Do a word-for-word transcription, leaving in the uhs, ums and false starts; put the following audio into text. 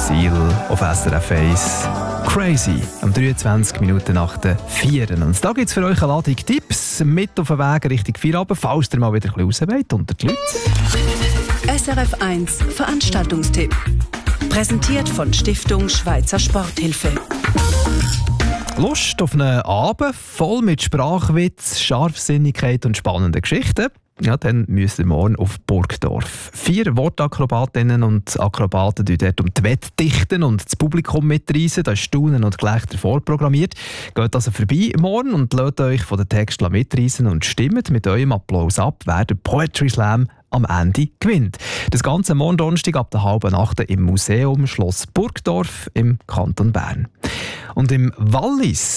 Seal auf S R F eins. Crazy, um dreiundzwanzig Minuten nach der vier. Und da gibt es für euch eine Ladung Tipps mit auf den Weg Richtung Feierabend, falls ihr mal wieder ein bisschen raus wollt unter die Leute. S R F eins Veranstaltungstipp. Präsentiert von Stiftung Schweizer Sporthilfe. Lust auf einen Abend voll mit Sprachwitz, Scharfsinnigkeit und spannenden Geschichten? Ja, dann müsst ihr morgen auf Burgdorf. Vier Wortakrobatinnen und Akrobaten die dort um die Wette dichten und das Publikum mitreißen. Da ist Staunen und Gelächter vorprogrammiert. Geht also vorbei morgen und lasst euch von den Texten mitreißen und stimmt mit eurem Applaus ab, wer den Poetry Slam am Ende gewinnt. Das Ganze morgen Donnerstag ab der halben Nacht im Museum Schloss Burgdorf im Kanton Bern. Und im Wallis